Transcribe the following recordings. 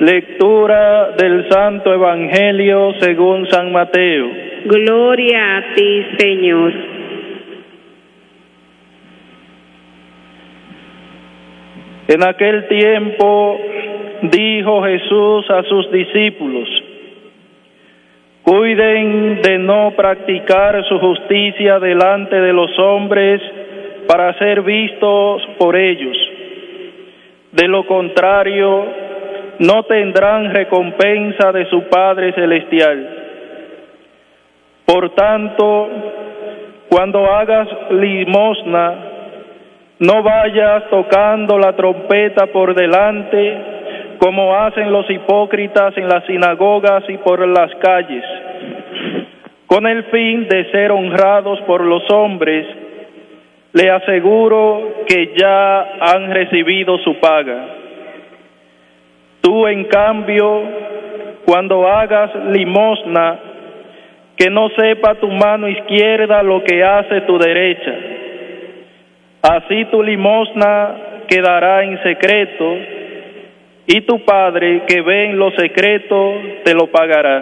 Lectura del Santo Evangelio según San Mateo. Gloria a ti, Señor. En aquel tiempo dijo Jesús a sus discípulos: cuiden de no practicar su justicia delante de los hombres para ser vistos por ellos. De lo contrario, no tendrán recompensa de su Padre Celestial. Por tanto, cuando hagas limosna, no vayas tocando la trompeta por delante, como hacen los hipócritas en las sinagogas y por las calles, con el fin de ser honrados por los hombres. Le aseguro que ya han recibido su paga. Tú, en cambio, cuando hagas limosna, que no sepa tu mano izquierda lo que hace tu derecha. Así tu limosna quedará en secreto, y tu Padre que ve en lo secreto te lo pagará.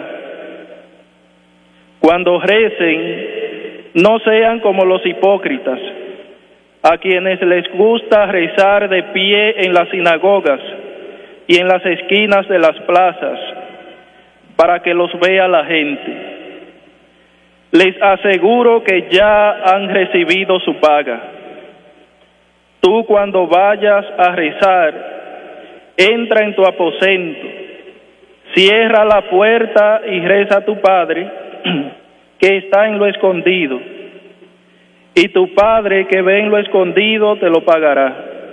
Cuando recen, no sean como los hipócritas, a quienes les gusta rezar de pie en las sinagogas y en las esquinas de las plazas, para que los vea la gente. Les aseguro que ya han recibido su paga. Tú, cuando vayas a rezar, entra en tu aposento, cierra la puerta y reza a tu Padre que está en lo escondido, y tu Padre que ve en lo escondido te lo pagará.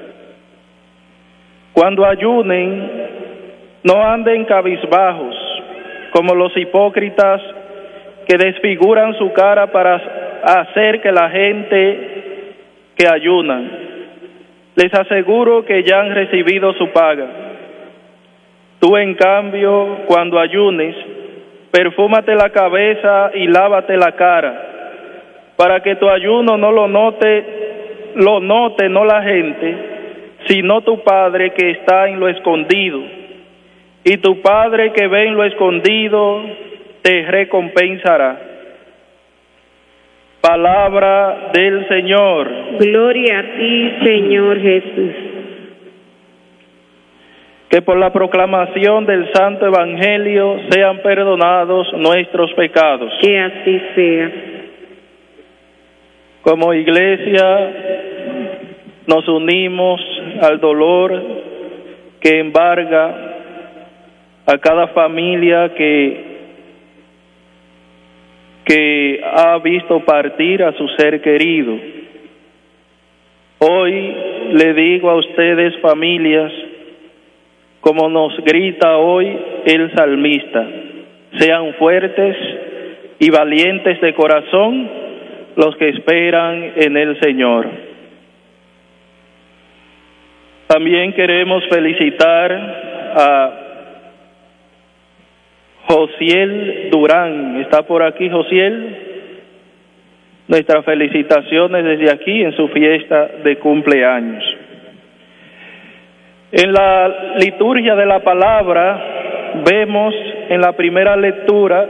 Cuando ayunen, no anden cabizbajos como los hipócritas que desfiguran su cara para hacer que la gente que ayunan. Les aseguro que ya han recibido su paga. Tú, en cambio, cuando ayunes, perfúmate la cabeza y lávate la cara, para que tu ayuno no lo note no la gente, sino tu Padre que está en lo escondido. Y tu Padre que ve en lo escondido te recompensará. Palabra del Señor. Gloria a ti, Señor Jesús. Que por la proclamación del Santo Evangelio sean perdonados nuestros pecados. Que así sea. Como Iglesia nos unimos al dolor que embarga a cada familia que ha visto partir a su ser querido. Hoy le digo a ustedes, familias, como nos grita hoy el salmista: sean fuertes y valientes de corazón los que esperan en el Señor. También queremos felicitar a Josiel Durán. ¿Está por aquí Josiel? Nuestras felicitaciones desde aquí en su fiesta de cumpleaños. En la liturgia de la palabra vemos en la primera lectura,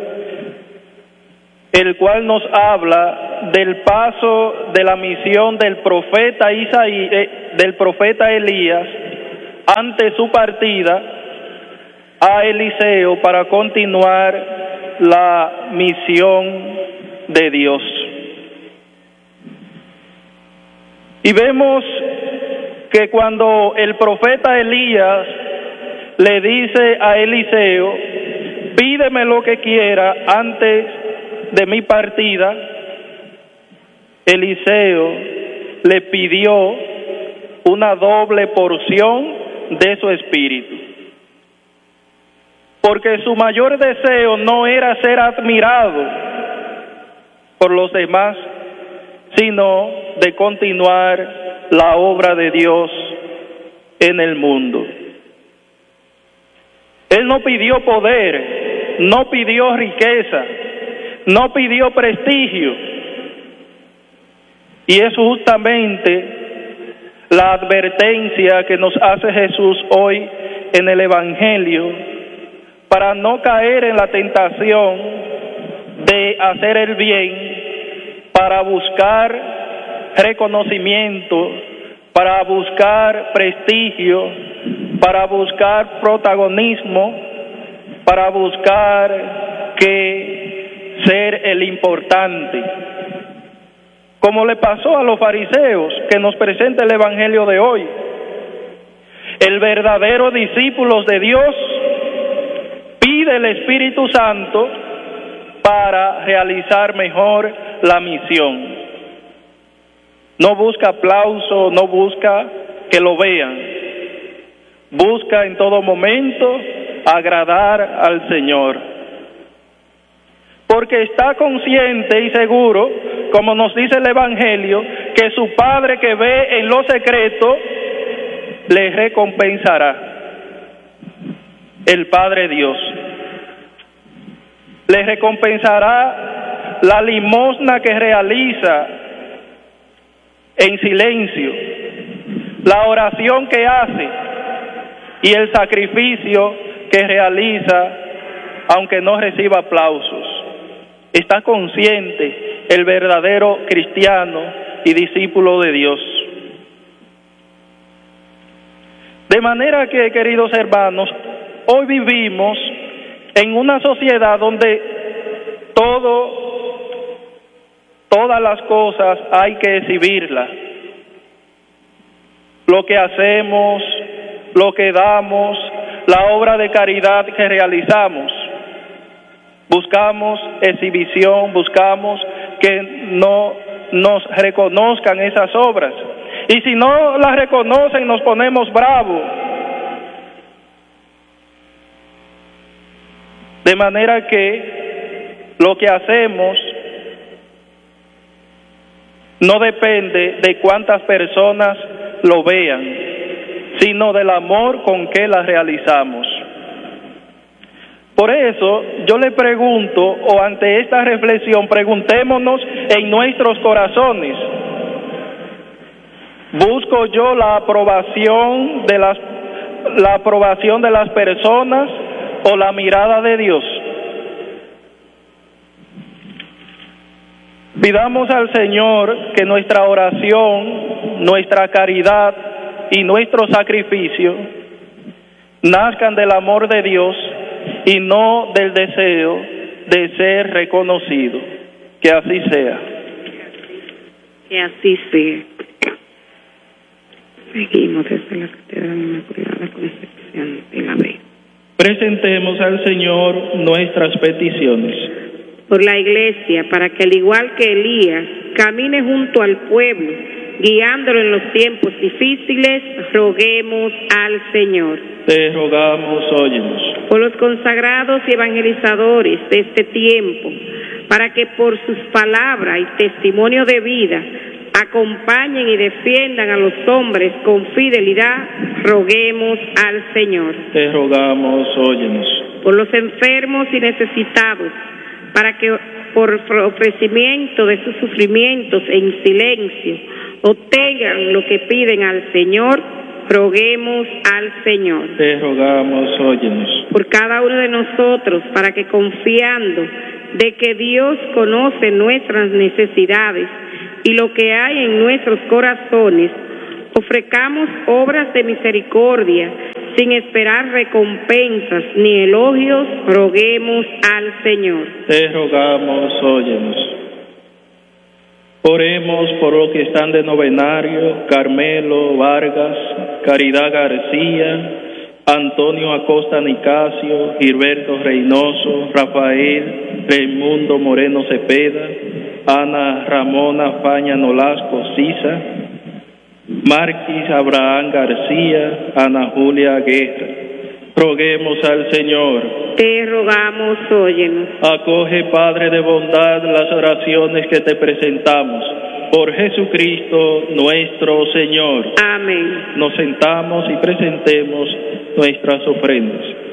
el cual nos habla del paso de la misión del profeta Elías ante su partida a Eliseo para continuar la misión de Dios. Y vemos que cuando el profeta Elías le dice a Eliseo: pídeme lo que quiera antes de mi partida, Eliseo le pidió una doble porción de su espíritu, porque su mayor deseo no era ser admirado por los demás, sino de continuar la obra de Dios en el mundo. Él no pidió poder, no pidió riqueza, no pidió prestigio, y es justamente la advertencia que nos hace Jesús hoy en el Evangelio para no caer en la tentación de hacer el bien, para buscar reconocimiento, para buscar prestigio, para buscar protagonismo, para buscar ser el importante. Como le pasó a los fariseos que nos presenta el Evangelio de hoy. El verdadero discípulo de Dios pide el Espíritu Santo para realizar mejor la misión. No busca aplauso, no busca que lo vean. Busca en todo momento agradar al Señor. Porque está consciente y seguro, como nos dice el Evangelio, que su Padre que ve en lo secreto le recompensará. El Padre Dios le recompensará la limosna que realiza en silencio, la oración que hace y el sacrificio que realiza aunque no reciba aplausos. Está consciente el verdadero cristiano y discípulo de Dios. De manera que, queridos hermanos, hoy vivimos en una sociedad donde todas las cosas hay que exhibirlas. Lo que hacemos, lo que damos, la obra de caridad que realizamos. Buscamos exhibición, buscamos que no nos reconozcan esas obras. Y si no las reconocen, nos ponemos bravos. De manera que lo que hacemos no depende de cuántas personas lo vean, sino del amor con que las realizamos. Por eso yo le pregunto, o ante esta reflexión, preguntémonos en nuestros corazones: ¿busco yo la aprobación de las personas o la mirada de Dios? Pidamos al Señor que nuestra oración, nuestra caridad y nuestro sacrificio nazcan del amor de Dios y no del deseo de ser reconocido. Que así sea. Que así sea. Seguimos desde la Catedral Inmaculada Concepción de la Ve. Presentemos al Señor nuestras peticiones. Por la Iglesia, para que al igual que Elías, camine junto al pueblo, guiándolo en los tiempos difíciles, roguemos al Señor. Te rogamos, óyenos. Por los consagrados y evangelizadores de este tiempo, para que por sus palabras y testimonio de vida acompañen y defiendan a los hombres con fidelidad, roguemos al Señor. Te rogamos, óyenos. Por los enfermos y necesitados, para que por ofrecimiento de sus sufrimientos en silencio obtengan lo que piden al Señor, roguemos al Señor. Te rogamos, óyenos. Por cada uno de nosotros, para que confiando de que Dios conoce nuestras necesidades y lo que hay en nuestros corazones, ofrezcamos obras de misericordia sin esperar recompensas ni elogios, roguemos al Señor. Te rogamos, óyenos. Oremos por los que están de novenario: Carmelo Vargas, Caridad García, Antonio Acosta Nicasio, Gilberto Reynoso, Rafael Raimundo Moreno Cepeda, Ana Ramona Faña Nolasco Sisa, Marquis Abraham García, Ana Julia Guerra. Roguemos al Señor. Te rogamos, óyenos. Acoge, Padre de bondad, las oraciones que te presentamos. Por Jesucristo nuestro Señor. Amén. Nos sentamos y presentemos nuestras ofrendas.